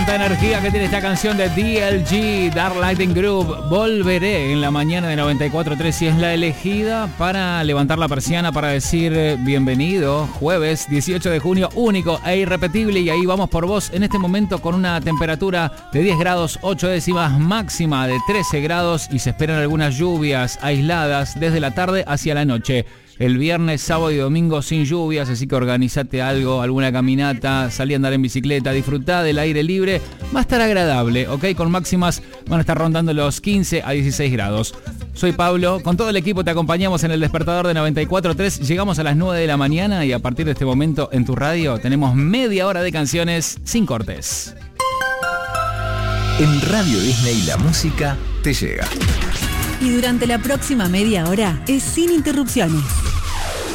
Cuánta energía que tiene esta canción de DLG, Dark Lighting Group. Volveré en la mañana de 94.3 y es la elegida para levantar la persiana, para decir bienvenido. Jueves 18 de junio, único e irrepetible. Y ahí vamos por vos en este momento con una temperatura de 10 grados 8 décimas, máxima de 13 grados y se esperan algunas lluvias aisladas desde la tarde hacia la noche. El viernes, sábado y domingo sin lluvias, así que organizate algo, alguna caminata, salí a andar en bicicleta, disfrutá del aire libre, va a estar agradable, ¿ok? Con máximas van a estar rondando los 15 a 16 grados. Soy Pablo, con todo el equipo te acompañamos en el despertador de 94.3, llegamos a las 9 de la mañana y a partir de este momento en tu radio tenemos media hora de canciones sin cortes. En Radio Disney la música te llega. Y durante la próxima media hora es sin interrupciones.